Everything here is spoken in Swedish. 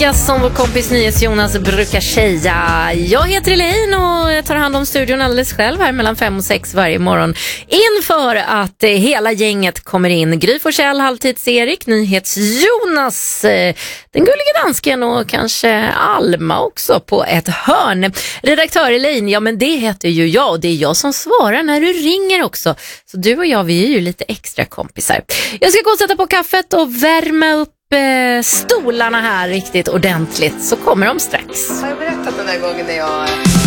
lyckas som vår kompis Jonas brukar säga. Jag heter Elaine och jag tar hand om studion alldeles själv här mellan 5 och 6 varje morgon. Inför att hela gänget kommer in. Gry Forssell, Halvtids-Erik, Nyhets-Jonas, den gulliga dansken och kanske Alma också på ett hörn. Redaktör Elaine, ja men det heter ju jag och det är jag som svarar när du ringer också. Så du och jag, vi är ju lite extra kompisar. Jag ska gå och sätta på kaffet och värma upp stolarna här riktigt ordentligt, så kommer de strax. Har jag berättat den där gången när jag